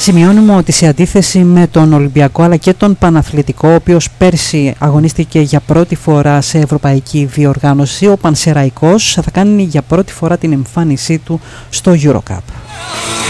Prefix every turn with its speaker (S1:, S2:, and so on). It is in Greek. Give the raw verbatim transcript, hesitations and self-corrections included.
S1: Σημειώνουμε ότι σε αντίθεση με τον Ολυμπιακό αλλά και τον Παναθλητικό, ο οποίος πέρσι αγωνίστηκε για πρώτη φορά σε ευρωπαϊκή διοργάνωση, ο Πανσεραϊκός θα κάνει για πρώτη φορά την εμφάνισή του στο EuroCup.